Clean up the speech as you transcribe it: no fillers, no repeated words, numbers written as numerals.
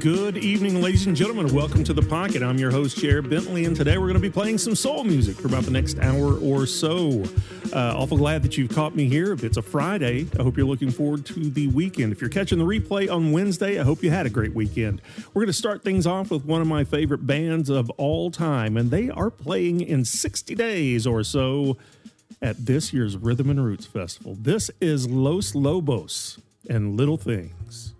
Good evening, ladies and gentlemen. Welcome to The Pocket. I'm your host, Jared Bentley, and today we're going to be playing some soul music for about the next hour or so. Awful glad that you've caught me here. If it's a Friday, I hope you're looking forward to the weekend. If you're catching the replay on Wednesday, I hope you had a great weekend. We're going to start things off with one of my favorite bands of all time, and they are playing in 60 days or so at this year's Rhythm and Roots Festival. This is Los Lobos and Little Things.